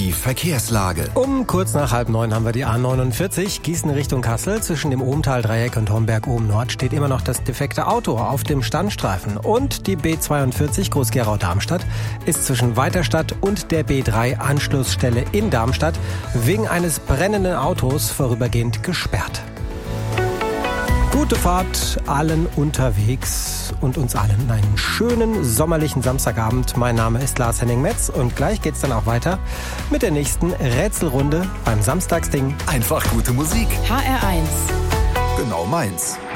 Die Verkehrslage. Um kurz nach 8:30 haben wir die A49 Gießen Richtung Kassel. Zwischen dem Ohmtal-Dreieck und Homberg-Ohm-Nord steht immer noch das defekte Auto auf dem Standstreifen. Und die B42 Groß-Gerau-Darmstadt ist zwischen Weiterstadt und der B3 Anschlussstelle in Darmstadt wegen eines brennenden Autos vorübergehend gesperrt. Gute Fahrt allen unterwegs und uns allen einen schönen sommerlichen Samstagabend. Mein Name ist Lars-Henning Metz und gleich geht's dann auch weiter mit der nächsten Rätselrunde beim Samstagsding. Einfach gute Musik. HR1. Genau meins.